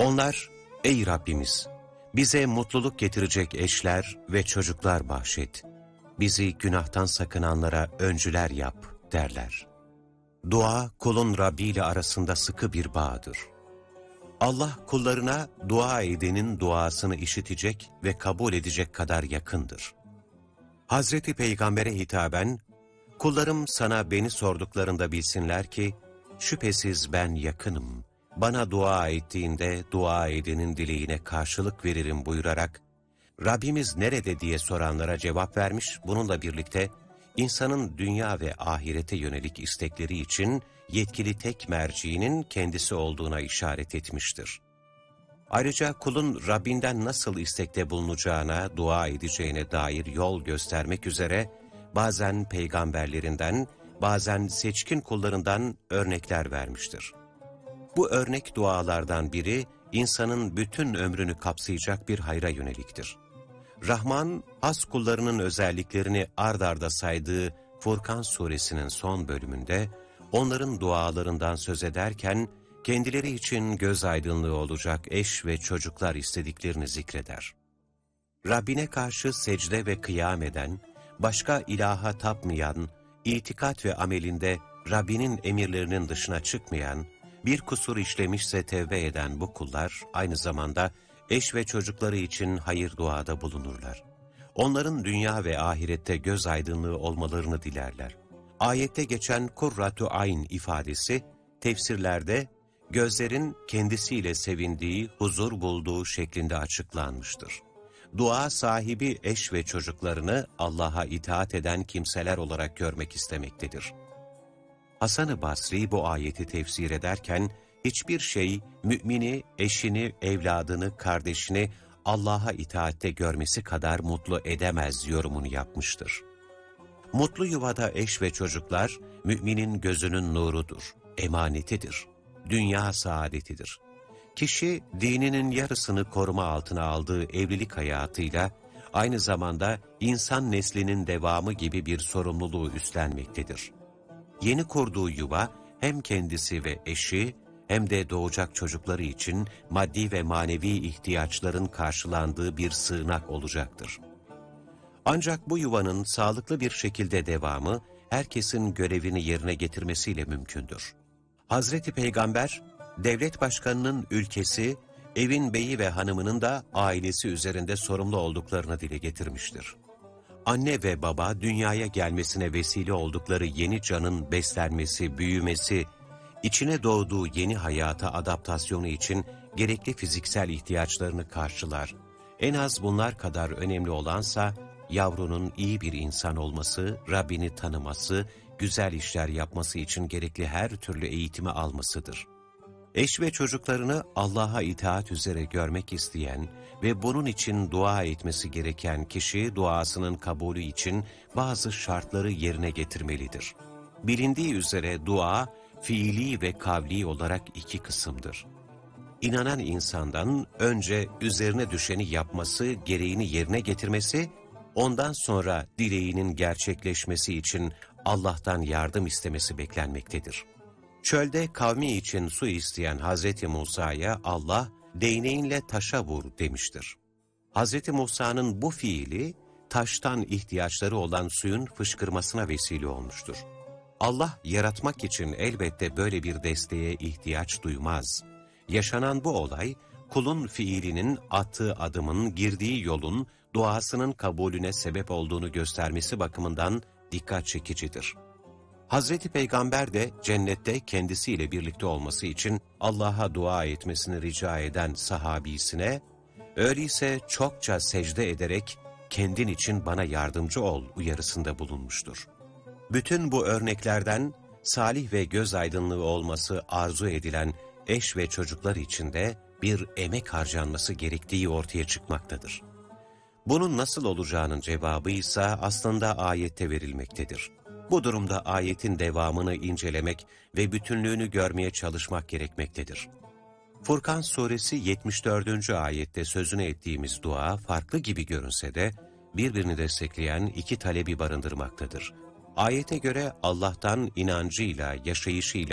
Onlar, ey Rabbimiz, bize mutluluk getirecek eşler ve çocuklar bahşet. Bizi günahtan sakınanlara öncüler yap derler. Dua, kulun Rabbi ile arasında sıkı bir bağdır. Allah kullarına dua edenin duasını işitecek ve kabul edecek kadar yakındır. Hazreti Peygamber'e hitaben, kullarım sana beni sorduklarında bilsinler ki, şüphesiz ben yakınım, bana dua ettiğinde dua edenin dileğine karşılık veririm buyurarak, Rabbimiz nerede diye soranlara cevap vermiş, bununla birlikte insanın dünya ve ahirete yönelik istekleri için yetkili tek merciinin kendisi olduğuna işaret etmiştir. Ayrıca kulun Rabbinden nasıl istekte bulunacağına, dua edeceğine dair yol göstermek üzere bazen peygamberlerinden, bazen seçkin kullarından örnekler vermiştir. Bu örnek dualardan biri, insanın bütün ömrünü kapsayacak bir hayra yöneliktir. Rahman, has kullarının özelliklerini ard arda saydığı Furkan suresinin son bölümünde, onların dualarından söz ederken, kendileri için göz aydınlığı olacak eş ve çocuklar istediklerini zikreder. Rabbine karşı secde ve kıyam eden, başka ilaha tapmayan, itikat ve amelinde Rabbinin emirlerinin dışına çıkmayan, bir kusur işlemişse tevbe eden bu kullar, aynı zamanda eş ve çocukları için hayır duada bulunurlar. Onların dünya ve ahirette göz aydınlığı olmalarını dilerler. Ayette geçen kurratu ayn ifadesi, tefsirlerde gözlerin kendisiyle sevindiği, huzur bulduğu şeklinde açıklanmıştır. Dua sahibi eş ve çocuklarını Allah'a itaat eden kimseler olarak görmek istemektedir. Hasan-ı Basri bu ayeti tefsir ederken, hiçbir şey mümini, eşini, evladını, kardeşini Allah'a itaatte görmesi kadar mutlu edemez yorumunu yapmıştır. Mutlu yuvada eş ve çocuklar, müminin gözünün nurudur, emanetidir, dünya saadetidir. Kişi, dininin yarısını koruma altına aldığı evlilik hayatıyla, aynı zamanda insan neslinin devamı gibi bir sorumluluğu üstlenmektedir. Yeni kurduğu yuva, hem kendisi ve eşi, hem de doğacak çocukları için maddi ve manevi ihtiyaçların karşılandığı bir sığınak olacaktır. Ancak bu yuvanın sağlıklı bir şekilde devamı, herkesin görevini yerine getirmesiyle mümkündür. Hazreti Peygamber, devlet başkanının ülkesi, evin beyi ve hanımının da ailesi üzerinde sorumlu olduklarını dile getirmiştir. Anne ve baba dünyaya gelmesine vesile oldukları yeni canın beslenmesi, büyümesi, içine doğduğu yeni hayata adaptasyonu için gerekli fiziksel ihtiyaçlarını karşılar. En az bunlar kadar önemli olansa, yavrunun iyi bir insan olması, Rabbini tanıması, güzel işler yapması için gerekli her türlü eğitimi almasıdır. Eş ve çocuklarını Allah'a itaat üzere görmek isteyen ve bunun için dua etmesi gereken kişi, duasının kabulü için bazı şartları yerine getirmelidir. Bilindiği üzere dua, fiili ve kavli olarak iki kısımdır. İnanan insandan önce üzerine düşeni yapması, gereğini yerine getirmesi, ondan sonra dileğinin gerçekleşmesi için Allah'tan yardım istemesi beklenmektedir. Çölde kavmi için su isteyen Hz. Musa'ya Allah, değneğinle taşa vur demiştir. Hz. Musa'nın bu fiili, taştan ihtiyaçları olan suyun fışkırmasına vesile olmuştur. Allah yaratmak için elbette böyle bir desteğe ihtiyaç duymaz. Yaşanan bu olay, kulun fiilinin attığı adımın, girdiği yolun, duasının kabulüne sebep olduğunu göstermesi bakımından dikkat çekicidir. Hazreti Peygamber de cennette kendisiyle birlikte olması için Allah'a dua etmesini rica eden sahabisine, öyleyse çokça secde ederek kendin için bana yardımcı ol uyarısında bulunmuştur. Bütün bu örneklerden salih ve göz aydınlığı olması arzu edilen eş ve çocuklar için de bir emek harcanması gerektiği ortaya çıkmaktadır. Bunun nasıl olacağının cevabı ise aslında ayette verilmektedir. Bu durumda ayetin devamını incelemek ve bütünlüğünü görmeye çalışmak gerekmektedir. Furkan suresi 74. ayette sözünü ettiğimiz dua farklı gibi görünse de birbirini destekleyen iki talebi barındırmaktadır. Ayete göre Allah'tan inancıyla, yaşayışıyla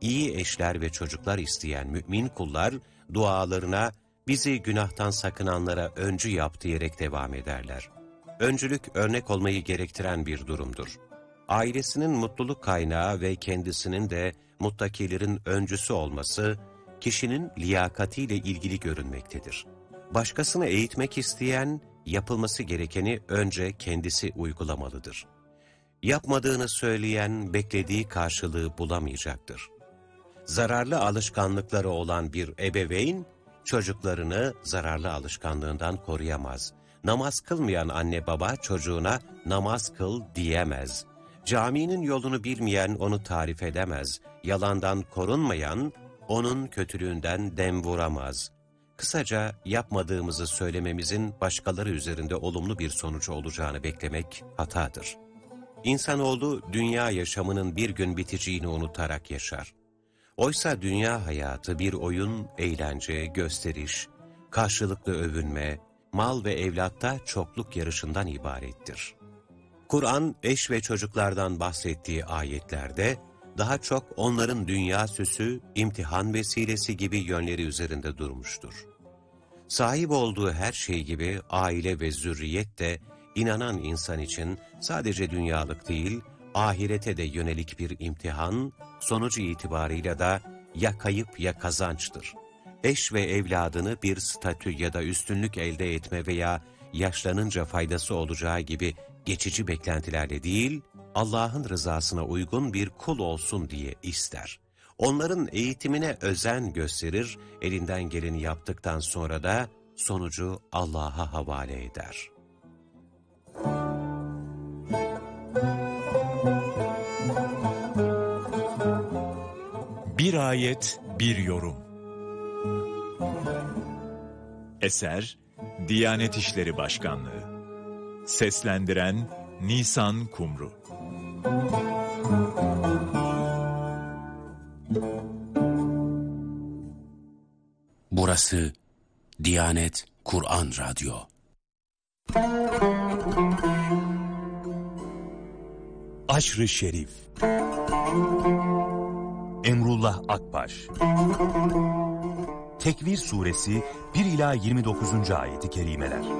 iyi eşler ve çocuklar isteyen mümin kullar, dualarına bizi günahtan sakınanlara öncü yap diyerek devam ederler. Öncülük örnek olmayı gerektiren bir durumdur. Ailesinin mutluluk kaynağı ve kendisinin de muttakilerin öncüsü olması, kişinin liyakatiyle ilgili görünmektedir. Başkasını eğitmek isteyen, yapılması gerekeni önce kendisi uygulamalıdır. Yapmadığını söyleyen, beklediği karşılığı bulamayacaktır. Zararlı alışkanlıkları olan bir ebeveyn, çocuklarını zararlı alışkanlığından koruyamaz. Namaz kılmayan anne baba çocuğuna namaz kıl diyemez. Caminin yolunu bilmeyen onu tarif edemez. Yalandan korunmayan onun kötülüğünden dem vuramaz. Kısaca yapmadığımızı söylememizin başkaları üzerinde olumlu bir sonucu olacağını beklemek hatadır. İnsanoğlu dünya yaşamının bir gün biteceğini unutarak yaşar. Oysa dünya hayatı bir oyun, eğlence, gösteriş, karşılıklı övünme, mal ve evlatta çokluk yarışından ibarettir. Kur'an, eş ve çocuklardan bahsettiği ayetlerde, daha çok onların dünya süsü, imtihan vesilesi gibi yönleri üzerinde durmuştur. Sahip olduğu her şey gibi aile ve zürriyet de, inanan insan için sadece dünyalık değil, ahirete de yönelik bir imtihan, sonucu itibarıyla da ya kayıp ya kazançtır. Eş ve evladını bir statü ya da üstünlük elde etme veya yaşlanınca faydası olacağı gibi geçici beklentilerle değil, Allah'ın rızasına uygun bir kul olsun diye ister. Onların eğitimine özen gösterir, elinden geleni yaptıktan sonra da sonucu Allah'a havale eder. Bir ayet, bir yorum. Eser, Diyanet İşleri Başkanlığı. Seslendiren Nisan Kumru. Burası Diyanet Kur'an Radyo. Aşr-ı Şerif. Emrullah Akbaş. Tekvir Suresi 1 ila 29. ayeti kerimeler.